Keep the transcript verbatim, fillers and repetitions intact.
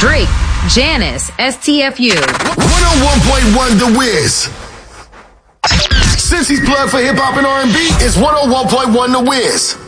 Drake, Janice, S T F U. one oh one point one The Wiz. Since he's plugged for hip hop and R and B, it's one oh one point one The Wiz.